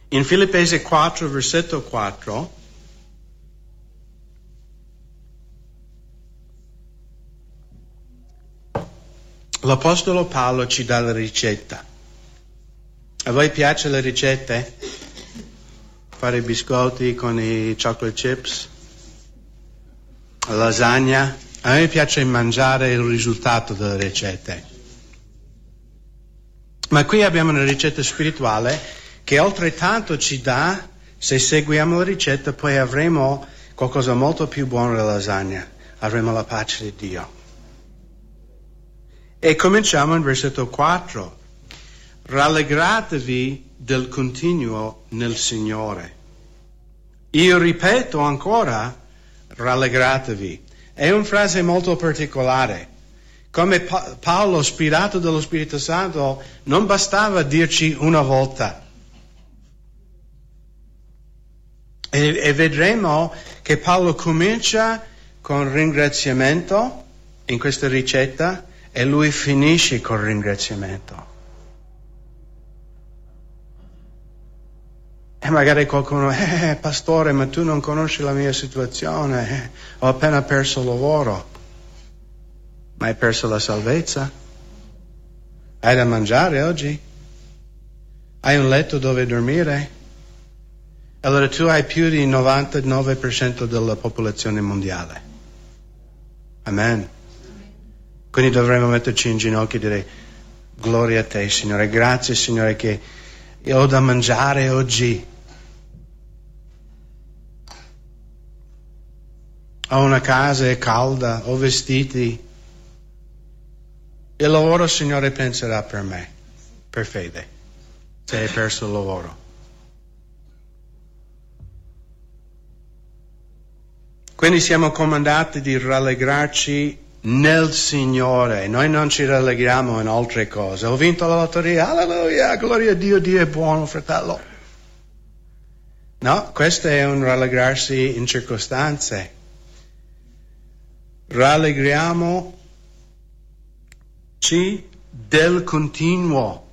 In Filippesi 4, versetto 4, l'Apostolo Paolo ci dà la ricetta. A voi piace le ricette? Fare i biscotti con i chocolate chips? La lasagna? A me piace mangiare il risultato delle ricette. Ma qui abbiamo una ricetta spirituale che altrettanto ci dà, se seguiamo la ricetta, poi avremo qualcosa molto più buono della lasagna. Avremo la pace di Dio. E cominciamo in versetto 4. Rallegratevi del continuo nel Signore. Io ripeto ancora, rallegratevi. È una frase molto particolare. Come Paolo, ispirato dallo Spirito Santo, non bastava dirci una volta. E vedremo che Paolo comincia con ringraziamento in questa ricetta e lui finisce col ringraziamento. E magari qualcuno, pastore, ma tu non conosci la mia situazione, ho appena perso il lavoro. Ma hai perso la salvezza? Hai da mangiare oggi? Hai un letto dove dormire? Allora tu hai più di 99% della popolazione mondiale. Amen. Quindi dovremmo metterci in ginocchio e dire, gloria a te, Signore, grazie, Signore, che io ho da mangiare oggi. Ho una casa, è calda, ho vestiti. Il lavoro, Signore, penserà per me, per fede, se hai perso il lavoro. Quindi siamo comandati di rallegrarci nel Signore. Noi non ci rallegriamo in altre cose. Ho vinto la lotteria, alleluia, gloria a Dio, Dio è buono, fratello. No, questo è un rallegrarsi in circostanze. Rallegriamoci del continuo